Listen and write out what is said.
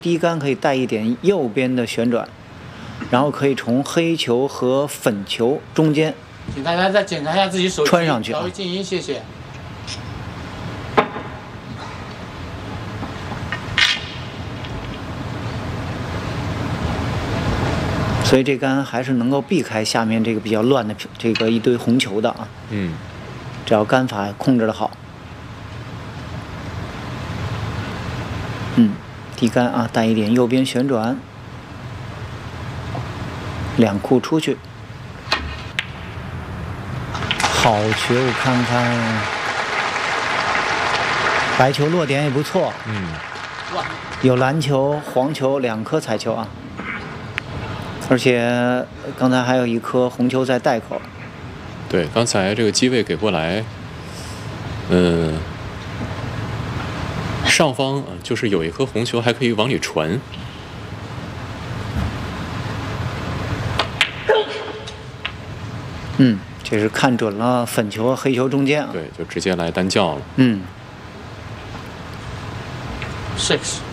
低杆可以带一点右边的旋转，然后可以从黑球和粉球中间， 请大家再检查一下自己手机， 穿上去， 调为静音，谢谢。 所以这杆还是能够避开下面这个比较乱的这个一堆红球的啊。只要杆法控制的好。低杆啊，带一点右边旋转，两库出去，好球，看看，白球落点也不错，有蓝球、黄球2颗彩球啊，而且刚才还有1颗红球在袋口。 对，刚才这个机位给过来，上方就是有1颗红球，还可以往里传。 这是看准了粉球和黑球中间啊。 对，就直接来单叫了。 6